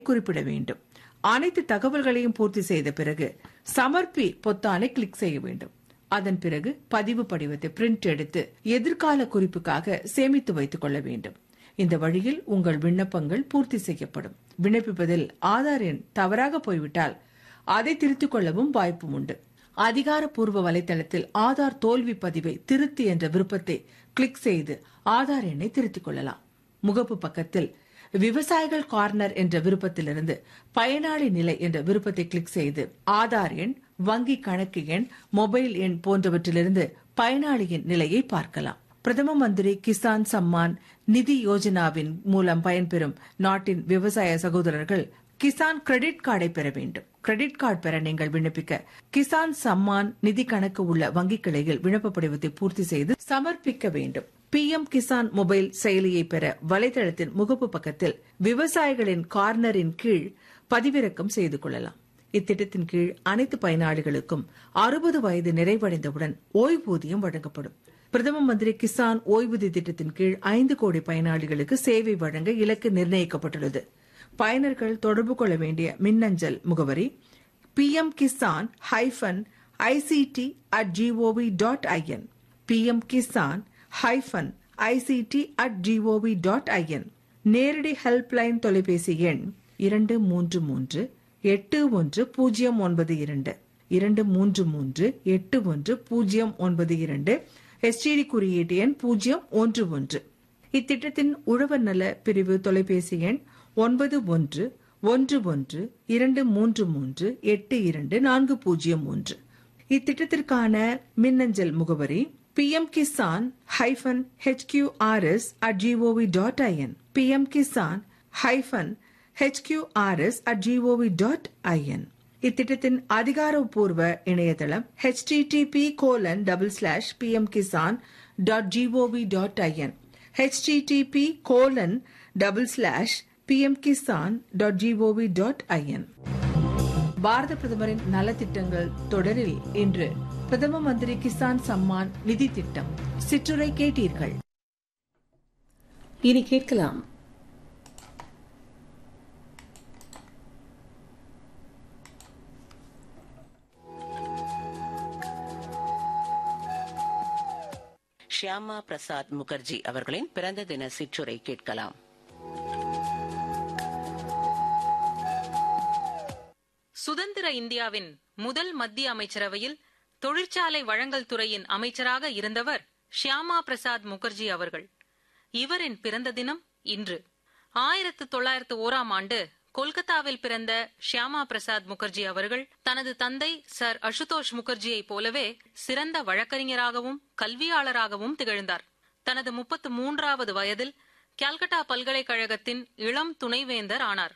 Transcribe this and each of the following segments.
குறிப்பிட வேண்டும். அனைத்து தகவல்களையும் பூர்த்தி செய்த பிறகு சமர்ப்பி பொத்தானை கிளிக் செய்ய வேண்டும். அதன் பிறகு பதிவு படிவத்தை பிரிண்ட் எடுத்து எதிர்கால குறிப்புக்காக சேமித்து வைத்துக் கொள்ள வேண்டும். இந்த வழியில் உங்கள் விண்ணப்பங்கள் பூர்த்தி செய்யப்படும். விண்ணப்பிப்பதில் ஆதார் எண் தவறாக போய்விட்டால் அதை திருத்திக் கொள்ளவும் வாய்ப்பும் உண்டு. அதிகாரப்பூர்வ வலைதளத்தில் ஆதார் தோல்வி பதிவை திருத்தி என்ற விருப்பத்தை கிளிக் செய்து ஆதார் எண்ணை திருத்திக் கொள்ளலாம். முகப்பு பக்கத்தில் விவசாயிகள் கார்னர் என்ற விருப்பத்திலிருந்து பயனாளி நிலை என்ற விருப்பத்தை கிளிக் செய்து ஆதார் எண், வங்கி கணக்கு எண், மொபைல் எண் போன்றவற்றிலிருந்து பயனாளியின் நிலையை பார்க்கலாம். பிரதம மந்திரி கிசான் சம்மான் நிதி யோஜனாவின் மூலம் பயன்பெறும் நாட்டின் விவசாய சகோதரர்கள் கிசான் கிரெடிட் கார்டை பெற வேண்டும். கிரெடிட் கார்டு பெற நீங்கள் விண்ணப்பிக்க கிசான் சம்மான் நிதி கணக்கு உள்ள வங்கி கிளையில் விண்ணப்ப படிவத்தை பூர்த்தி செய்து சமர்ப்பிக்க வேண்டும். PM கிசான் மொபைல் செயலியை பெற வலைதளத்தின் முகப்பு பக்கத்தில் விவசாயிகளின் கார்னரின் கீழ் பதிவிறக்கம் செய்து கொள்ளலாம். இத்திட்டத்தின் கீழ் அனைத்து பயனாளிகளுக்கும் 60 வயது நிறைவடைந்தவுடன் ஓய்வூதியம் வழங்கப்படும். பிரதம மந்திரி கிசான் ஓய்வூதிய திட்டத்தின் கீழ் 5 கோடி பயனாளிகளுக்கு சேவை வழங்க இலக்கு நிர்ணயிக்கப்பட்டுள்ளது. பயனர்கள் தொடர்பு கொள்ள வேண்டிய மின்னஞ்சல் முகவரி pmkisan-ict@gov.in pmkisan-ict@gov.in. நேரடி ஹெல்ப்லைன் தொலைபேசி எண் 233-8109 233-8109. STD குறியீட்டு எண் 011. இத்திட்டத்தின் உழவர் நல பிரிவு தொலைபேசி எண் 9112338240. இத்திட்டத்திற்கான மின்னஞ்சல் முகவரி pmkisan-hqrs@gov.in pmkisan-hqrs@gov.in. இத்திட்டத்தின் அதிகாரப்பூர்வ இணையதளம் http://pmkisan.gov.in http://pmkisan.gov.in. பாரத பிரதமரின் நலத்திட்டங்கள் தொடரில் இன்று பிரதம மந்திரி கிசான் சம்மான் நிதி திட்டம் சிற்றுரை கேட்டீர்கள். இனி கேட்கலாம் ஷியாமா பிரசாத் முகர்ஜி அவர்களின் பிறந்த தின சிற்றுரை கேட்கலாம். சுதந்திர இந்தியாவின் முதல் மத்திய அமைச்சரவையில் தொழிற்சாலை வழங்கல் துறையின் அமைச்சராக இருந்தவர் ஷியாமா பிரசாத் முகர்ஜி அவர்கள். இவரின் பிறந்த தினம் இன்று. 1901 கொல்கத்தாவில் பிறந்த ஷியாமா பிரசாத் முகர்ஜி அவர்கள் தனது தந்தை சர் அசுதோஷ் முகர்ஜியைப் போலவே சிறந்த வழக்கறிஞராகவும் கல்வியாளராகவும் திகழ்ந்தார். தனது 33வது வயதில் கல்கத்தா பல்கலைக்கழகத்தின் இளம் துணைவேந்தர் ஆனார்.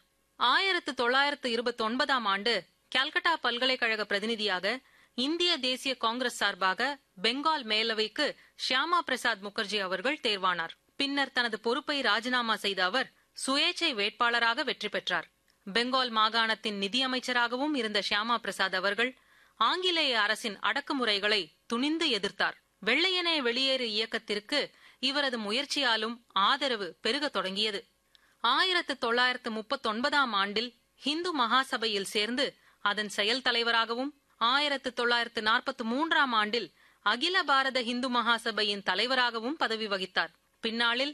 1929 கல்கத்தா பல்கலைக்கழக பிரதிநிதியாக இந்திய தேசிய காங்கிரஸ் சார்பாக பெங்கால் மேலவைக்கு ஷியாமா பிரசாத் முகர்ஜி அவர்கள் தேர்வானார். பின்னர் தனது பொறுப்பை ராஜினாமா செய்த அவர் சுயேச்சை வேட்பாளராக வெற்றி பெற்றார். பெங்கால் மாகாணத்தின் நிதியமைச்சராகவும் இருந்த ஷியாமா பிரசாத் அவர்கள் ஆங்கிலேய அரசின் அடக்குமுறைகளை துணிந்து எதிர்த்தார். வெள்ளையனே வெளியேறு இயக்கத்திற்கு இவரது முயற்சியாலும் ஆதரவு பெருக தொடங்கியது. 1939 ஹிந்து மகாசபையில் சேர்ந்து அதன் செயல் தலைவராகவும் 1943 அகில பாரத ஹிந்து மகாசபையின் தலைவராகவும் பதவி வகித்தார். பின்னாளில்